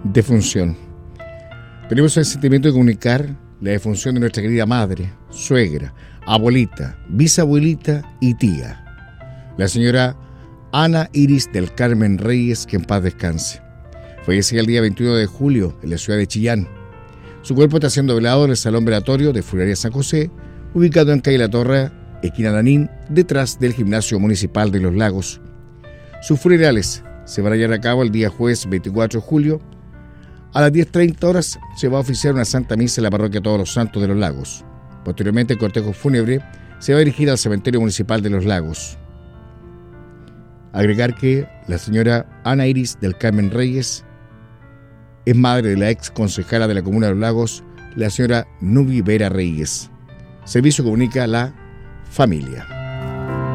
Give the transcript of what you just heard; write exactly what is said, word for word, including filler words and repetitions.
defunción. Tenemos el sentimiento de comunicar la defunción de nuestra querida madre, suegra, abuelita, bisabuelita y tía, la señora Ana Iris del Carmen Reyes, que en paz descanse. Fallecía el día veintiuno de julio en la ciudad de Chillán. Su cuerpo está siendo velado en el Salón Velatorio de Funeraria San José, ubicado en calle La Torre, esquina Lanín, detrás del Gimnasio Municipal de Los Lagos. Sus funerales se van a llevar a cabo el día jueves veinticuatro de julio. A las diez treinta horas se va a oficiar una Santa Misa en la parroquia Todos los Santos de Los Lagos. Posteriormente, el cortejo fúnebre se va a dirigir al cementerio municipal de Los Lagos. Agregar que la señora Ana Iris del Carmen Reyes es madre de la ex concejala de la comuna de Los Lagos, la señora Nubi Vera Reyes. Servicio comunica la familia.